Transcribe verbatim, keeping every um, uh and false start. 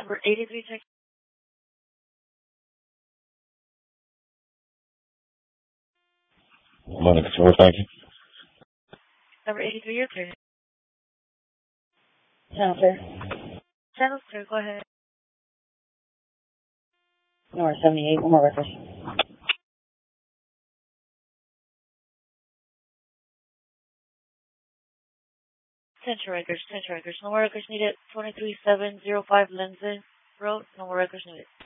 Number eighty-three, check. Morning control, thank you. Number eighty-three, you're clear. Channel clear. Channel's clear, go ahead. Number seventy-eight, one more records. Central records, central records. No more records needed. twenty-three seven oh five Lenses Road. No more records needed.